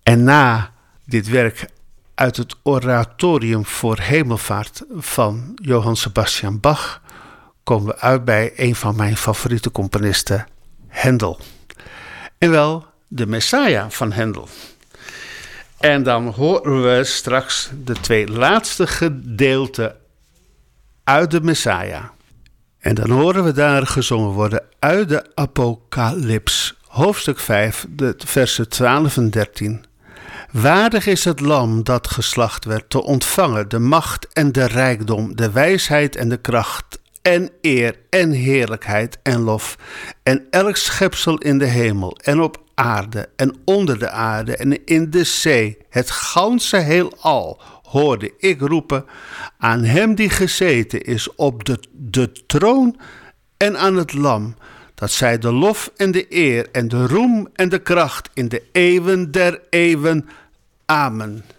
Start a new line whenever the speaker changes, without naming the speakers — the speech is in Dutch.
En na dit werk uit het Oratorium voor Hemelvaart van Johann Sebastian Bach komen we uit bij een van mijn favoriete componisten, Händel. En wel de Messiah van Händel. En dan horen we straks de 2 laatste gedeelten uit de Messiah. En dan horen we daar gezongen worden uit de Apocalyps, hoofdstuk 5, de versen 12 en 13. Waardig is het lam dat geslacht werd te ontvangen de macht en de rijkdom, de wijsheid en de kracht en eer en heerlijkheid en lof en elk schepsel in de hemel en op aarde en onder de aarde en in de zee, het ganse heelal, hoorde ik roepen aan hem die gezeten is op de troon en aan het lam, dat zij de lof en de eer en de roem en de kracht in de eeuwen der eeuwen. Amen.